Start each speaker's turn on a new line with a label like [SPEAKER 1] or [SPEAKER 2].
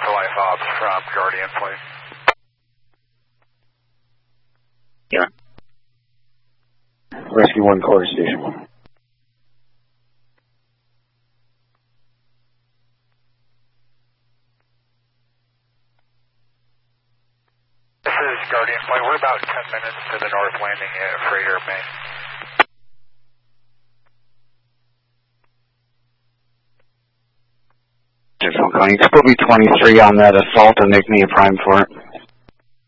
[SPEAKER 1] Afterlife Ops from Guardian Flight.
[SPEAKER 2] Yeah. Rescue 1, Core Station 1.
[SPEAKER 1] This is Guardian Flight. We're about 10 minutes to the north landing at Freighter Main.
[SPEAKER 2] Can you put me 23 on that assault and make me a prime for it?